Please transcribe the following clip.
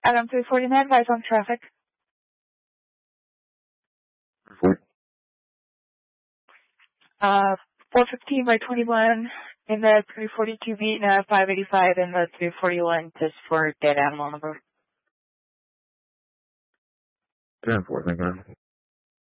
Adam 349, advise on traffic. Report. 415 by 21 in the 342 beat and 585 in the 341 just for dead animal number. 10-4, thank you.